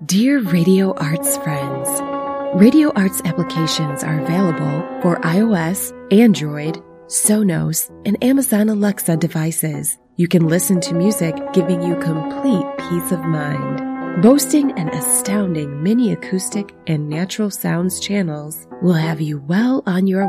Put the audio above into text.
Dear Radio Arts friends, Radio Arts applications are available for iOS, Android, Sonos, and Amazon Alexa devices. You can listen to music, giving you complete peace of mind. Boasting an astounding mini acoustic and natural sounds channels will have you well on your